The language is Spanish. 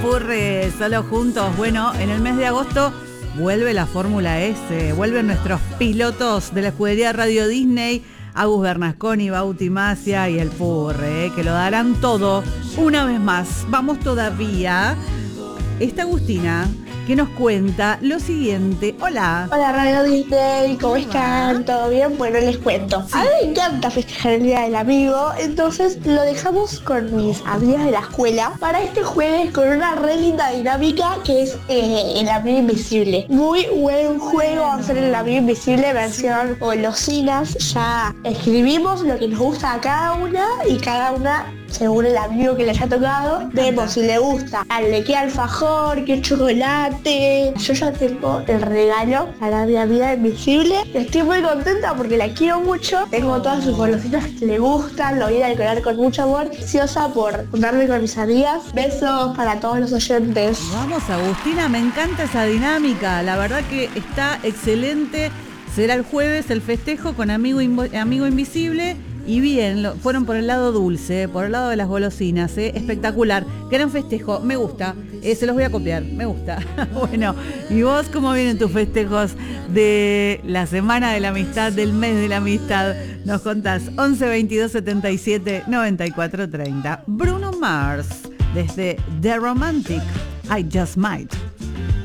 Purre, solo juntos. Bueno, en el mes de agosto vuelve la Fórmula S, vuelven nuestros pilotos de la escudería Radio Disney, Agus Bernasconi, Bauti Macia y el Purre, que lo darán todo una vez más. Vamos todavía. Está Agustina, que nos cuenta lo siguiente. Hola. Hola Radio Disney, ¿cómo están? ¿Todo bien? Bueno, les cuento. A mí me encanta festejar el Día del Amigo, entonces lo dejamos con mis amigas de la escuela para este jueves con una re linda dinámica que es el amigo invisible. Muy buen juego, vamos a hacer el amigo invisible versión golosinas. Ya escribimos lo que nos gusta a cada una y cada una, según el amigo que le haya tocado, vemos si le gusta de qué alfajor, qué chocolate. Yo ya tengo el regalo para mi amiga invisible. Estoy muy contenta porque la quiero mucho. Tengo todas sus golosinas que le gustan, lo voy a decorar con mucho amor. Ansiosa por juntarme con mis amigas. Besos para todos los oyentes. Vamos, Agustina, me encanta esa dinámica. La verdad que está excelente. Será el jueves el festejo con amigo invisible. Y bien, fueron por el lado dulce, por el lado de las golosinas, espectacular. Gran festejo, me gusta, se los voy a copiar, me gusta. Bueno, ¿y vos cómo vienen tus festejos de la Semana de la Amistad, del mes de la amistad? Nos contás 11 22 77 94 30. Bruno Mars, desde The Romantic, I Just Might.